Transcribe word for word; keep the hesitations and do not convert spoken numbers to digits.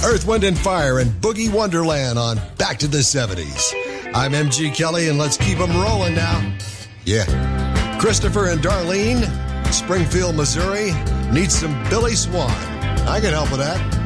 Earth, Wind, and Fire and Boogie Wonderland on Back to the seventies. I'm M G Kelly, and let's keep them rolling now. Yeah. Christopher and Darlene, Springfield, Missouri, need some Billy Swan. I can help with that.